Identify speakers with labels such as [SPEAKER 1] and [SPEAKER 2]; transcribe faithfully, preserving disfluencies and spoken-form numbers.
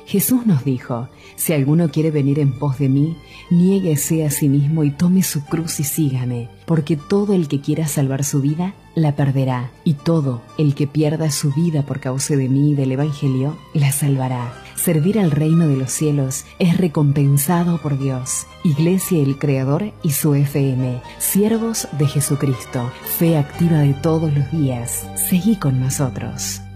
[SPEAKER 1] Jesús nos dijo: si alguno quiere venir en pos de mí, niéguese a sí mismo y tome su cruz y sígame, porque todo el que quiera salvar su vida, la perderá, y todo el que pierda su vida por causa de mí y del Evangelio, la salvará. Servir al reino de los cielos es recompensado por Dios. Iglesia El Creador y su F M, siervos de Jesucristo, fe activa de todos los días. Seguí con nosotros.